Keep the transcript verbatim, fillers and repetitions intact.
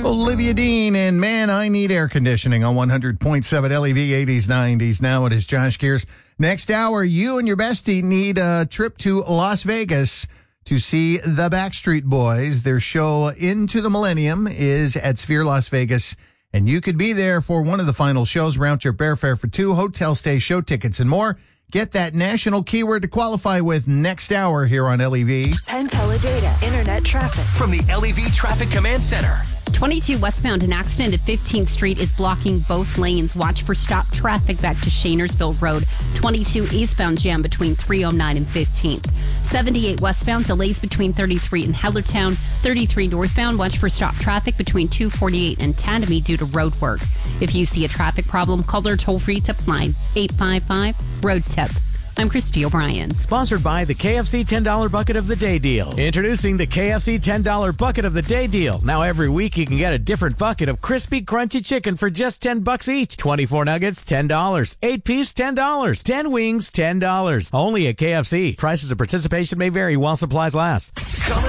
Olivia Dean and Man, I Need Air Conditioning on one hundred point seven L E V eighties, nineties. Now it is Josh Gears. Next hour, you and your bestie need a trip to Las Vegas to see the Backstreet Boys. Their show Into the Millennium is at Sphere Las Vegas, and you could be there for one of the final shows. Round trip airfare for two, hotel stay, show tickets, and more. Get that national keyword to qualify with next hour here on L E V. Penn Teledata Internet Traffic. From the L E V Traffic Command Center. twenty-two westbound, an accident at fifteenth Street is blocking both lanes. Watch for stop traffic back to Shanersville Road. twenty-two eastbound jam between three oh nine and fifteenth. seventy-eight westbound, delays between thirty-three and Hellertown. thirty-three northbound, watch for stop traffic between two forty-eight and Tandemy due to road work. If you see a traffic problem, call their toll-free tip line, eight five five, road tip. I'm Christy O'Brien. Sponsored by the K F C ten dollar Bucket of the Day Deal. Introducing the K F C ten dollar Bucket of the Day Deal. Now every week you can get a different bucket of crispy, crunchy chicken for just ten bucks each. twenty-four nuggets, ten dollars. eight piece, ten dollars. ten wings, ten dollars. Only at K F C. Prices of participation may vary while supplies last.